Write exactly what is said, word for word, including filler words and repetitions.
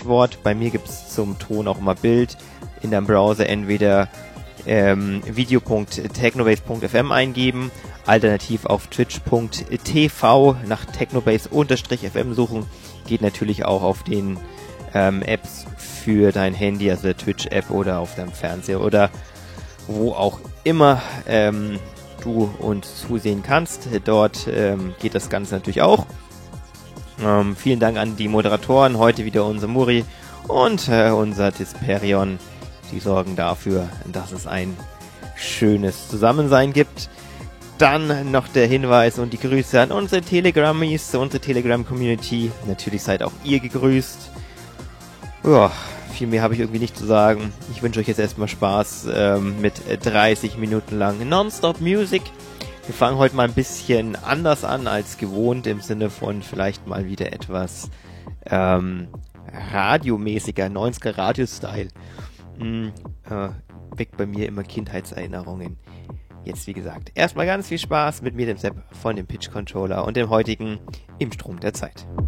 Stichwort. Bei mir gibt's zum Ton auch immer Bild. In deinem Browser entweder ähm, video punkt technobase punkt f m eingeben, alternativ auf twitch punkt t v nach technobase-f m suchen. Geht natürlich auch auf den ähm, Apps für dein Handy, also der Twitch-App oder auf deinem Fernseher oder wo auch immer ähm, du uns zusehen kannst. Dort ähm, geht das Ganze natürlich auch. Ähm, vielen Dank an die Moderatoren, heute wieder unser Muri und äh, unser Tisperion. Die sorgen dafür, dass es ein schönes Zusammensein gibt. Dann noch der Hinweis und die Grüße an unsere Telegrammies, unsere Telegram-Community. Natürlich seid auch ihr gegrüßt. Ja, viel mehr habe ich irgendwie nicht zu sagen. Ich wünsche euch jetzt erstmal Spaß ähm, mit dreißig Minuten lang Nonstop Music. Wir fangen heute mal ein bisschen anders an als gewohnt, im Sinne von vielleicht mal wieder etwas ähm, radiomäßiger, neunziger Radio-Style. Hm, äh, weckt bei mir immer Kindheitserinnerungen. Jetzt, wie gesagt, erstmal ganz viel Spaß mit mir, dem Sepp von dem Pitch Controller und dem heutigen Im Strom der Zeit.